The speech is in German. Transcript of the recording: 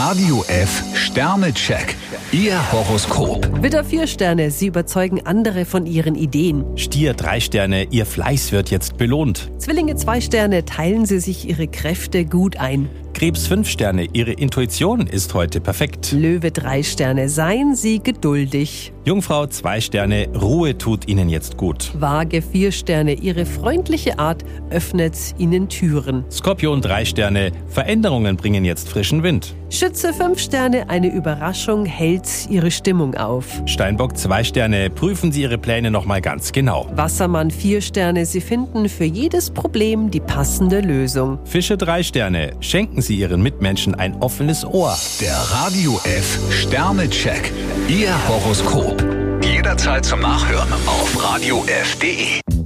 Radio F Sternecheck. Ihr Horoskop. Widder 4 Sterne, Sie überzeugen andere von Ihren Ideen. Stier 3 Sterne, Ihr Fleiß wird jetzt belohnt. Zwillinge 2 Sterne, teilen Sie sich Ihre Kräfte gut ein. Krebs 5 Sterne, Ihre Intuition ist heute perfekt. Löwe 3 Sterne, seien Sie geduldig. Jungfrau 2 Sterne, Ruhe tut Ihnen jetzt gut. Waage 4 Sterne, Ihre freundliche Art öffnet Ihnen Türen. Skorpion 3 Sterne, Veränderungen bringen jetzt frischen Wind. Schütze 5 Sterne, eine Überraschung hält Ihre Stimmung auf. Steinbock 2 Sterne, prüfen Sie Ihre Pläne nochmal ganz genau. Wassermann 4 Sterne, Sie finden für jedes Problem die passende Lösung. Fische 3 Sterne, schenken Sie Ihren Mitmenschen ein offenes Ohr. Der Radio F Sternecheck. Ihr Horoskop. Jederzeit zum Nachhören auf radiof.de.